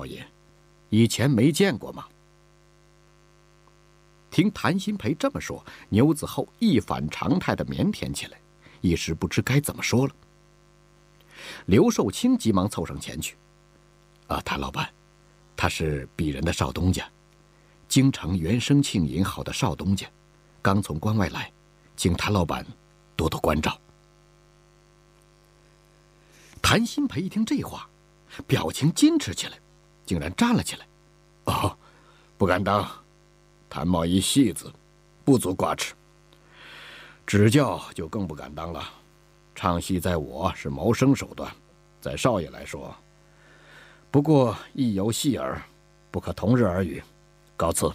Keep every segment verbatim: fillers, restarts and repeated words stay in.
少爷，以前没见过吗？”听谭鑫培这么说，牛子厚一反常态的腼腆起来，一时不知该怎么说了。刘寿清急忙凑上前去：“啊，谭老板，他是鄙人的少东家，京城原生庆银行的少东家，刚从关外来，请谭老板多多关照。”谭鑫培一听这话，表情矜持起来，竟然站了起来：“哦，不敢当，谭某一戏子，不足挂齿。指教就更不敢当了。唱戏在我是谋生手段，在少爷来说，不过一游戏耳，不可同日而语。告辞。”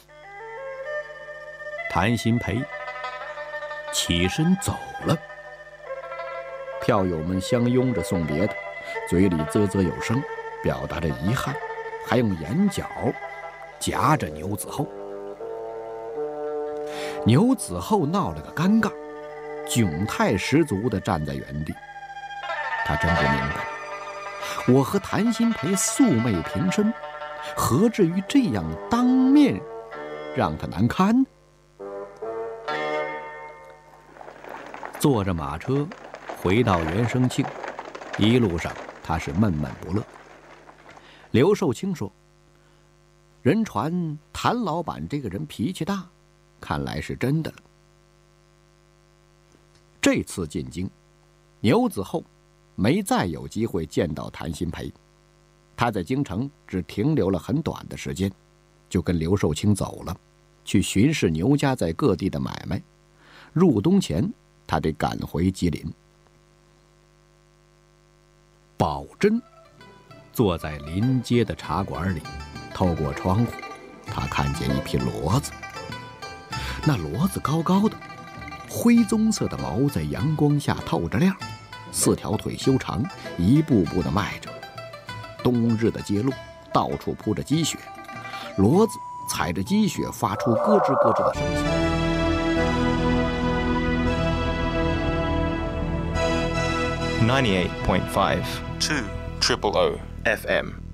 谭鑫培起身走了。票友们相拥着送别他，嘴里啧啧有声，表达着遗憾，还用眼角夹着牛子厚。牛子厚闹了个尴尬，窘态十足地站在原地。他真不明白，我和谭鑫培素昧平生，何至于这样当面让他难堪呢？坐着马车回到原生庆，一路上他是闷闷不乐。刘寿清说：“人传谭老板这个人脾气大，看来是真的了。”这次进京，牛子厚没再有机会见到谭鑫培。他在京城只停留了很短的时间，就跟刘寿清走了，去巡视牛家在各地的买卖。入冬前，他得赶回吉林。宝珍坐在临街的茶馆里，透过窗户，他看见一匹骡子。那骡子高高的，灰棕色的毛在阳光下透着亮，四条腿修长，一步步地迈着。冬日的街路到处铺着积雪，骡子踩着积雪发出咯吱咯吱的声响。 ninety-eight point five two triple O F M